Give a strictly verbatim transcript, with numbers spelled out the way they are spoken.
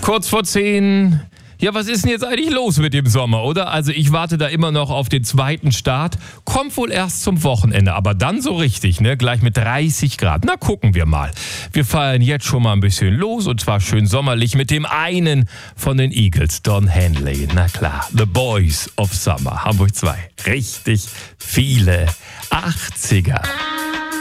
Kurz vor zehn. Ja, was ist denn jetzt eigentlich los mit dem Sommer, oder? Also ich warte da immer noch auf den zweiten Start. Kommt wohl erst zum Wochenende, aber dann so richtig, ne? Gleich mit dreißig Grad. Na, gucken wir mal. Wir feiern jetzt schon mal ein bisschen los und zwar schön sommerlich mit dem einen von den Eagles, Don Henley. Na klar, The Boys of Summer, Hamburg zwei. Richtig viele achtziger.